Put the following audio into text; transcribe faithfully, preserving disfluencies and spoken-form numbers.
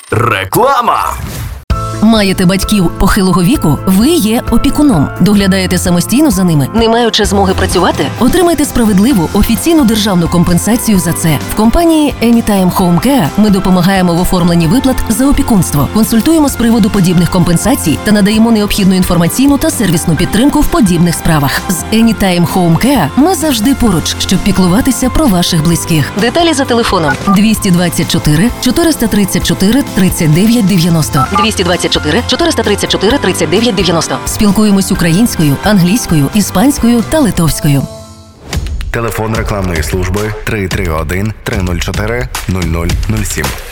Реклама! Маєте батьків похилого віку? Ви є опікуном. Доглядаєте самостійно за ними, не маючи змоги працювати? Отримайте справедливу офіційну державну компенсацію за це. В компанії Anytime Home Care ми допомагаємо в оформленні виплат за опікунство, консультуємо з приводу подібних компенсацій та надаємо необхідну інформаційну та сервісну підтримку в подібних справах. З Anytime Home Care ми завжди поруч, щоб піклуватися про ваших близьких. Деталі за телефоном двісті двадцять чотири чотириста тридцять чотири тридцять дев'ять дев'яносто. двісті двадцять чотири чотириста тридцять чотири тридцять дев'ять дев'яносто. Спілкуємось українською, англійською, іспанською та литовською. Телефон рекламної служби три три один три нуль чотири нуль нуль нуль сім.